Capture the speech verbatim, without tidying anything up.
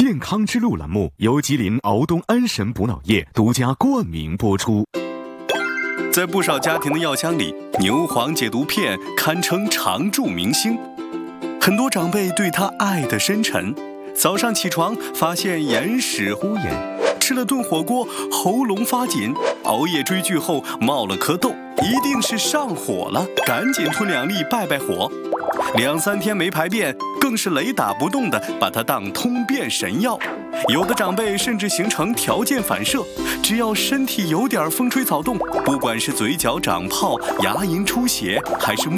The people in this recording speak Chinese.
健康之路栏目由吉林敖东安神补脑液独家冠名播出。 在不少家庭的药箱里，牛黄解毒片堪称常驻明星，很多长辈对它爱得深沉。早上起床发现眼屎呼眼，吃了顿火锅喉咙发紧，熬夜追剧后冒了颗痘，一定是上火了，赶紧吞两粒败败火。两三天没排便，更是雷打不动的把它当通便神药。有的长辈甚至形成条件反射，只要身体有点风吹草动，不管是嘴角长泡、牙龈出血，还是